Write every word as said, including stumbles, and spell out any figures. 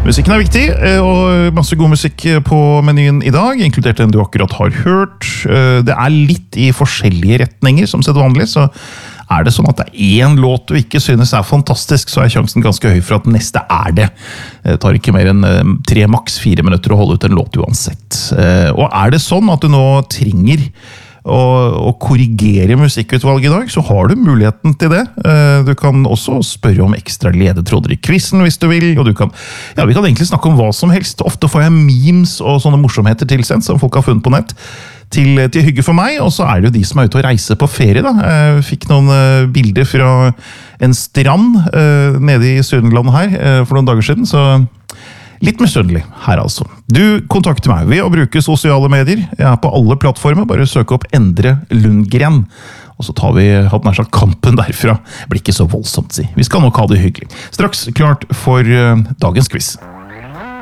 Musikken er viktig, og masse god musikk på menyen i dag, inkludert den du akkurat har hørt. Det er litt i forskjellige retninger, som sett vanlig, så er det sånn at det er en låt du ikke synes er fantastisk, så er sjansen ganske høy for at neste er det. Det tar ikke mer enn tre, maks fire minutter å holde ut en låt uansett. Og er det sånn at du nå trenger og, og korrigere musikkutvalget i dag, så har du muligheten til det. Du kan også spørre om ekstra ledetråder i quizen hvis du vil, og du kan, ja, vi kan egentlig snakke om hva som helst. Ofte får jeg memes og sånne morsomheter tilsendt som folk har funnet på nett, til, til hygge for meg, og så er det jo de som er ute og reiser på ferie da. Jeg fikk noen bilder fra en strand nede i Sunnland her for noen dager siden, så litt misunnelig her altså. Du kontakter meg ved å bruke sosiale medier. Jeg er på alle plattformer, bare søk opp Endre Lundgren. Og så tar vi hatt nær sagt kampen derfra. Blir ikke så voldsomt, si. Vi skal nok ha det hyggelig. Straks klart for dagens quiz.